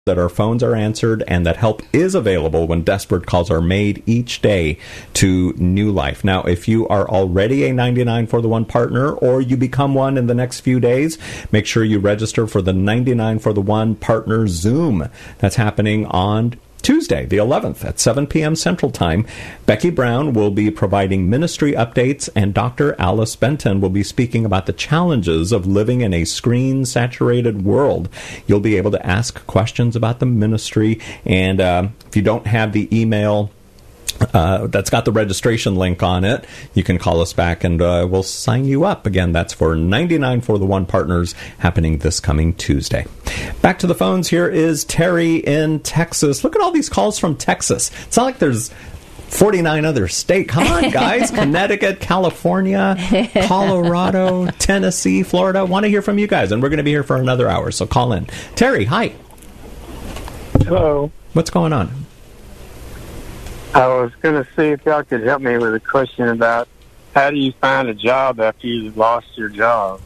that our phones are answered and that help is available when desperate calls are made each day to New Life. Now, if you are already a 99 for the One partner or you become one in the next few days, make sure you register for the 99 for the One partner Zoom. That's happening on Tuesday, the 11th, at 7 p.m. Central Time. Becky Brown will be providing ministry updates, and Dr. Alice Benton will be speaking about the challenges of living in a screen-saturated world. You'll be able to ask questions about the ministry, and if you don't have the email that's got the registration link on it, you can call us back and we'll sign you up. Again, that's for 99 for the One partners, happening this coming Tuesday. Back to the phones. Here is Terry in Texas. Look at all these calls from Texas. It's not like there's 49 other states. Come on, guys. Connecticut, California, Colorado, Tennessee, Florida. Want to hear from you guys, and we're going to be here for another hour, so call in. Terry, hi. Hello. What's going on? I was going to see if y'all could help me with a question about how do you find a job after you've lost your job?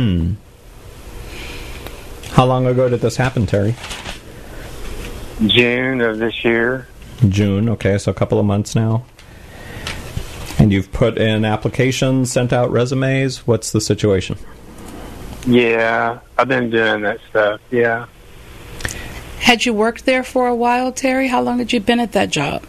How long ago did this happen, Terry? June of this year. June, okay, so a couple of months now. And you've put in applications, sent out resumes. What's the situation? Yeah, I've been doing that stuff, yeah. Had you worked there for a while, Terry? How long had you been at that job?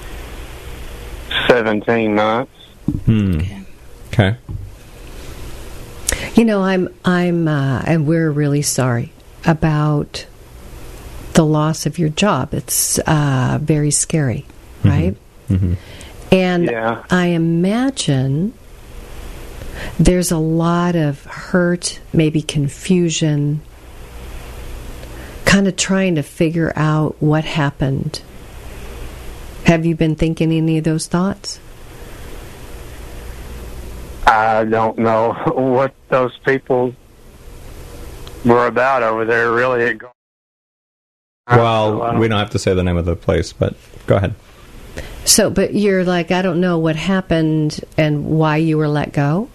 17 months. Okay. You know, and we're really sorry about the loss of your job. It's very scary, right? Mm-hmm. And yeah. I imagine there's a lot of hurt, maybe confusion, kind of trying to figure out what happened. Have you been thinking any of those thoughts? I don't know what those people were about over there, really. Well, we don't have to say the name of the place, but go ahead. So, but you're like, I don't know what happened and why you were let go?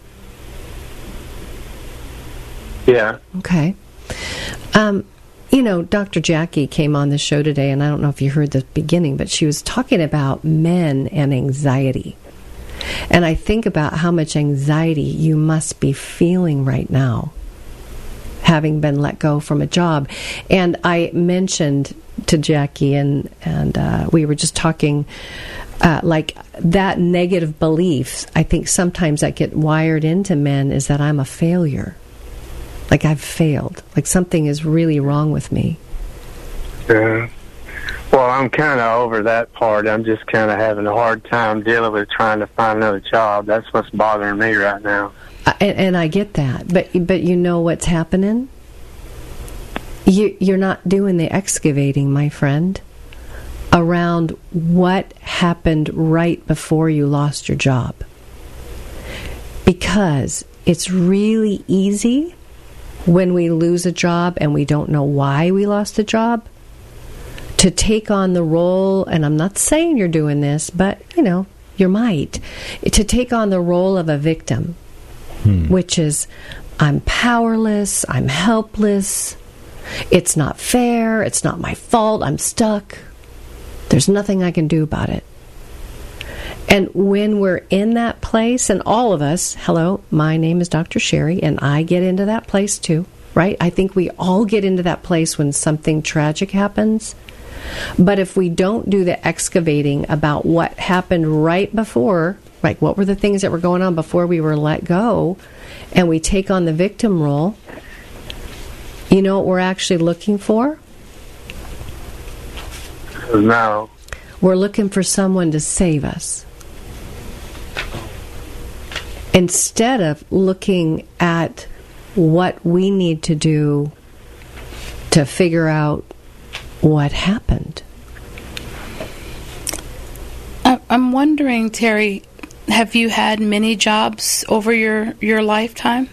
Yeah. Okay. You know, Dr. Jackie came on the show today, and I don't know if you heard the beginning, but she was talking about men and anxiety. And I think about how much anxiety you must be feeling right now, having been let go from a job. And I mentioned to Jackie, and we were just talking, like that negative beliefs, I think sometimes that get wired into men is that I'm a failure. Like I've failed. Like something is really wrong with me. Yeah. Well, I'm kind of over that part. I'm just kind of having a hard time dealing with trying to find another job. That's what's bothering me right now. And I get that. But you know what's happening? You're not doing the excavating, my friend, around what happened right before you lost your job. Because it's really easy when we lose a job and we don't know why we lost the job, to take on the role, and I'm not saying you're doing this, but, you know, you might, to take on the role of a victim, which is, I'm powerless, I'm helpless, it's not fair, it's not my fault, I'm stuck, there's nothing I can do about it. And when we're in that place, and all of us, hello, my name is Dr. Sherry, and I get into that place too, right? I think we all get into that place when something tragic happens. But if we don't do the excavating about what happened right before, like what were the things that were going on before we were let go, and we take on the victim role, you know what we're actually looking for? No. We're looking for someone to save us. Instead of looking at what we need to do to figure out what happened. I'm wondering, Terry, have you had many jobs over your lifetime?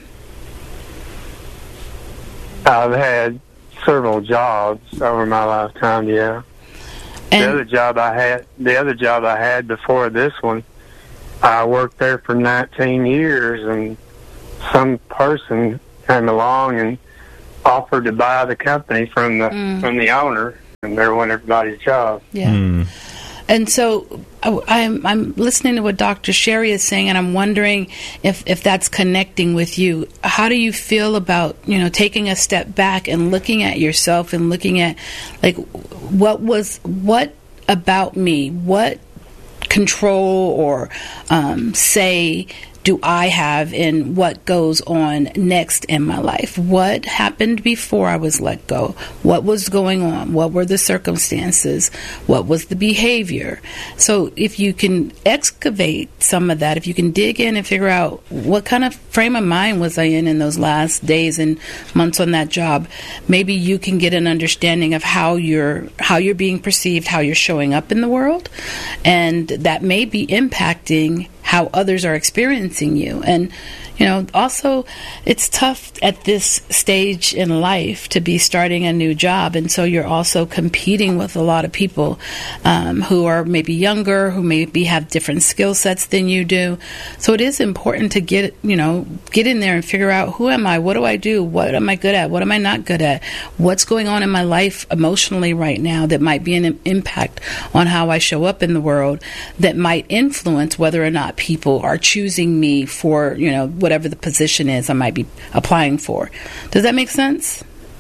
I've had several jobs over my lifetime, yeah. And the other job I had before this one, I worked there for 19 years, and some person came along and offered to buy the company from the owner, and they want everybody's job. Yeah. And so I'm listening to what Dr. Sherry is saying, and I'm wondering if that's connecting with you. How do you feel about, taking a step back and looking at yourself and looking at, like, what about me, what control or say do I have in what goes on next in my life? What happened before I was let go? What was going on? What were the circumstances? What was the behavior? So if you can excavate some of that, if you can dig in and figure out what kind of frame of mind was I in those last days and months on that job, maybe you can get an understanding of how you're being perceived, how you're showing up in the world, and that may be impacting how others are experiencing you. And, also it's tough at this stage in life to be starting a new job. And so you're also competing with a lot of people who are maybe younger, who maybe have different skill sets than you do. So it is important to get in there and figure out, who am I? What do I do? What am I good at? What am I not good at? What's going on in my life emotionally right now that might be an impact on how I show up in the world, that might influence whether or not people are choosing me for, whatever the position is I might be applying for. Does that make sense?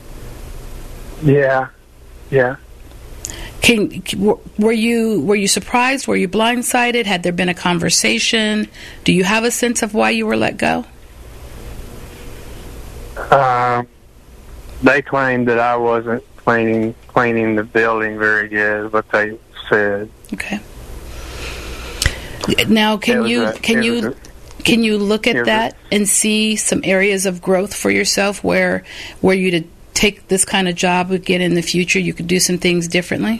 Yeah. Were you surprised? Were you blindsided? Had there been a conversation? Do you have a sense of why you were let go? They claimed that I wasn't cleaning the building very good, what they said. Okay. Now, can you look at that and see some areas of growth for yourself where you to take this kind of job again in the future, you could do some things differently?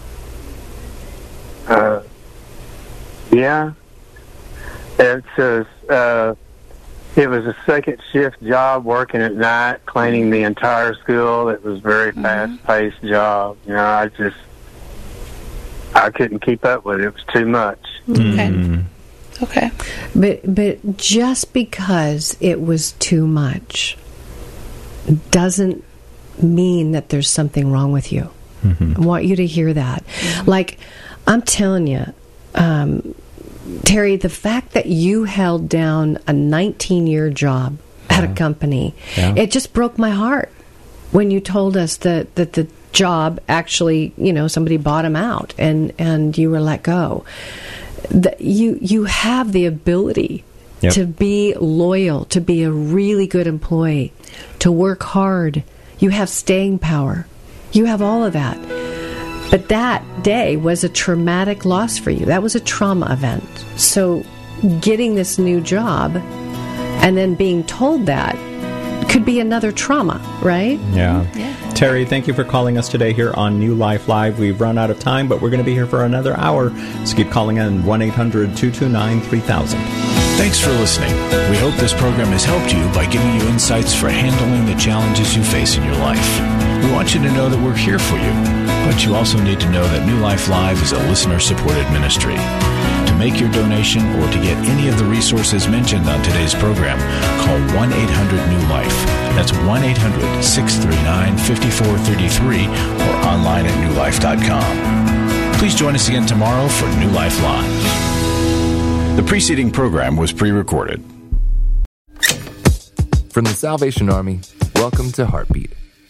Yeah. It says it was a second shift job, working at night, cleaning the entire school. It was a very fast-paced job. I couldn't keep up with it. It was too much. Okay. But just because it was too much doesn't mean that there's something wrong with you. I want you to hear that. Like, I'm telling you, Terry, the fact that you held down a 19-year job at a company, it just broke my heart when you told us that the job actually, somebody bought him out and you were let go. You have the ability to be loyal, to be a really good employee, to work hard. You have staying power. You have all of that. But that day was a traumatic loss for you. That was a trauma event. So getting this new job and then being told that could be another trauma, right? Yeah. Terry, thank you for calling us today here on New Life Live. We've run out of time, but we're going to be here for another hour. So keep calling in 1-800-229-3000. Thanks for listening. We hope this program has helped you by giving you insights for handling the challenges you face in your life. We want you to know that we're here for you, but you also need to know that New Life Live is a listener-supported ministry. To make your donation or to get any of the resources mentioned on today's program, call 1-800-NEW-LIFE. That's 1-800-639-5433 or online at newlife.com. Please join us again tomorrow for New Life Live. The preceding program was pre-recorded. From the Salvation Army, welcome to Heartbeat.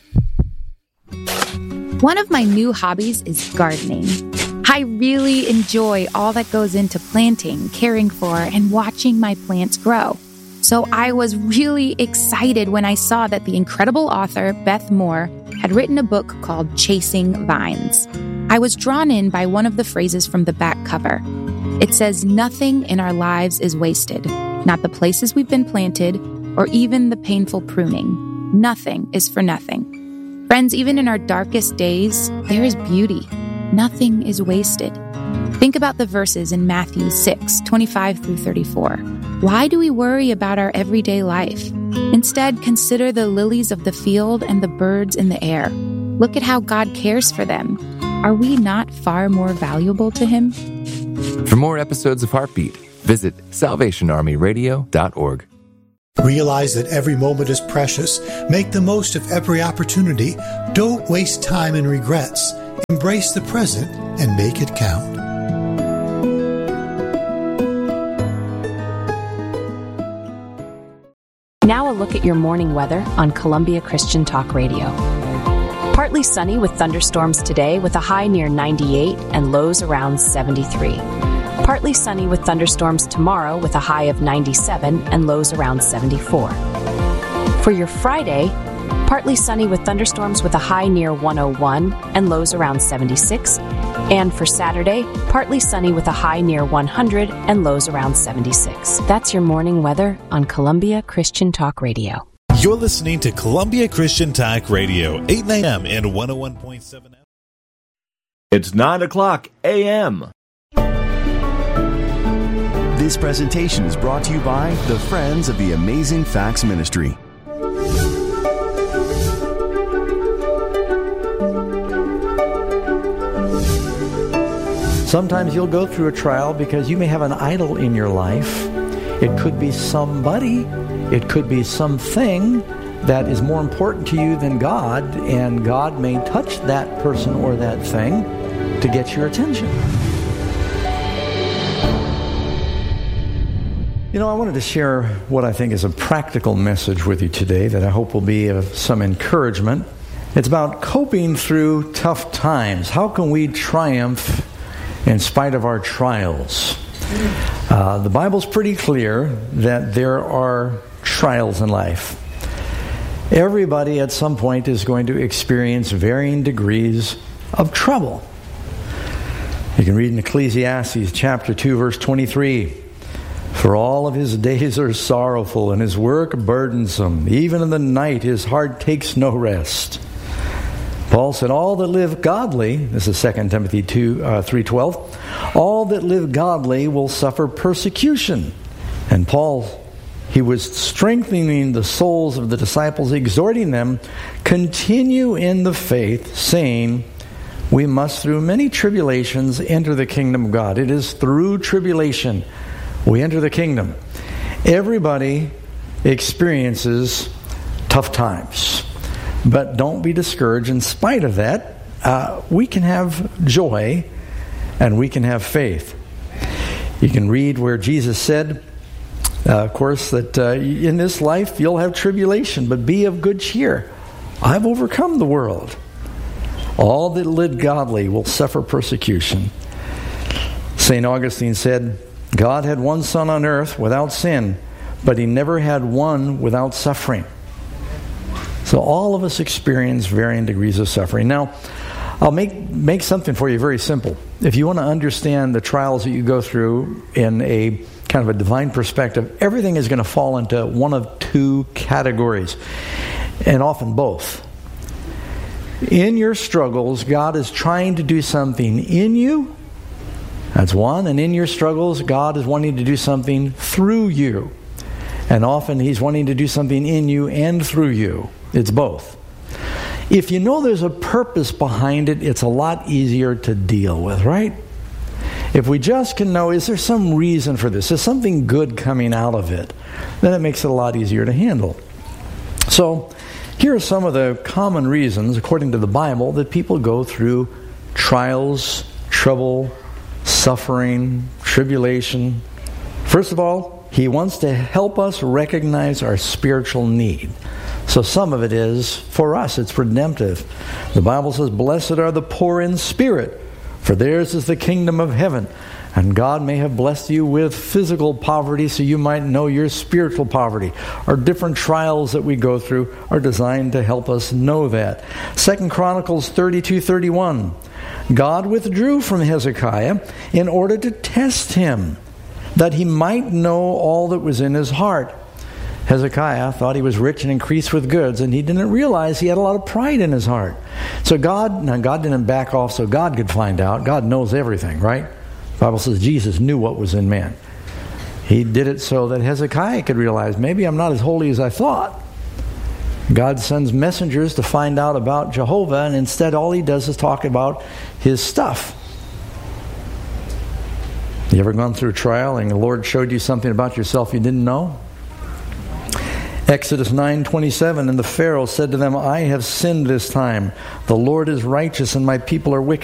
One of my new hobbies is gardening. I really enjoy all that goes into planting, caring for, and watching my plants grow. So I was really excited when I saw that the incredible author, Beth Moore, had written a book called Chasing Vines. I was drawn in by one of the phrases from the back cover. It says, "Nothing in our lives is wasted, not the places we've been planted, or even the painful pruning. Nothing is for nothing." Friends, even in our darkest days, there is beauty. Nothing is wasted. Think about the verses in Matthew 6:25-34. Why do we worry about our everyday life? Instead, consider the lilies of the field and the birds in the air. Look at how God cares for them. Are we not far more valuable to Him? For more episodes of Heartbeat, visit salvationarmyradio.org. Realize that every moment is precious. Make the most of every opportunity. Don't waste time in regrets. Embrace the present and make it count. Now a look at your morning weather on Columbia Christian Talk Radio. Partly sunny with thunderstorms today with a high near 98 and lows around 73. Partly sunny with thunderstorms tomorrow with a high of 97 and lows around 74. For your Friday, partly sunny with thunderstorms with a high near 101 and lows around 76. And for Saturday, partly sunny with a high near 100 and lows around 76. That's your morning weather on Columbia Christian Talk Radio. You're listening to Columbia Christian Talk Radio, 8 a.m. and 101.7 FM. It's 9 o'clock a.m. This presentation is brought to you by the Friends of the Amazing Facts Ministry. Sometimes you'll go through a trial because you may have an idol in your life. It could be somebody, it could be something that is more important to you than God, and God may touch that person or that thing to get your attention. You know, I wanted to share what I think is a practical message with you today that I hope will be of some encouragement. It's about coping through tough times. How can we triumph in spite of our trials? The Bible's pretty clear that there are trials in life. Everybody at some point is going to experience varying degrees of trouble. You can read in Ecclesiastes chapter 2, verse 23, "For all of his days are sorrowful, and his work burdensome. Even in the night his heart takes no rest." Paul said, "All that live godly," this is 2 Timothy 3:12, "all that live godly will suffer persecution." And Paul, he was strengthening the souls of the disciples, exhorting them, "Continue in the faith, saying, we must through many tribulations enter the kingdom of God." It is through tribulation we enter the kingdom. Everybody experiences tough times. But don't be discouraged. In spite of that, we can have joy and we can have faith. You can read where Jesus said, of course, that in this life you'll have tribulation, but be of good cheer. I've overcome the world. All that live godly will suffer persecution. St. Augustine said, "God had one Son on earth without sin, but he never had one without suffering." So all of us experience varying degrees of suffering. Now, I'll make something for you very simple. If you want to understand the trials that you go through in a kind of a divine perspective, everything is going to fall into one of two categories, and often both. In your struggles, God is trying to do something in you. That's one. And in your struggles, God is wanting to do something through you. And often He's wanting to do something in you and through you. It's both. If you know there's a purpose behind it, it's a lot easier to deal with, right? If we just can know, is there some reason for this? Is something good coming out of it? Then it makes it a lot easier to handle. So, here are some of the common reasons, according to the Bible, that people go through trials, trouble, suffering, tribulation. First of all, He wants to help us recognize our spiritual need. So some of it is, for us, it's redemptive. The Bible says, "Blessed are the poor in spirit, for theirs is the kingdom of heaven." And God may have blessed you with physical poverty so you might know your spiritual poverty. Our different trials that we go through are designed to help us know that. 2 Chronicles 32:31. God withdrew from Hezekiah in order to test him, that he might know all that was in his heart. Hezekiah thought he was rich and increased with goods, and he didn't realize he had a lot of pride in his heart. So God didn't back off so God could find out. God knows everything, right? The Bible says Jesus knew what was in man. He did it so that Hezekiah could realize, maybe I'm not as holy as I thought. God sends messengers to find out about Jehovah, and instead all he does is talk about his stuff. You ever gone through a trial and the Lord showed you something about yourself you didn't know? Exodus 9:27, and the Pharaoh said to them, I have sinned this time. The Lord is righteous and my people are wicked.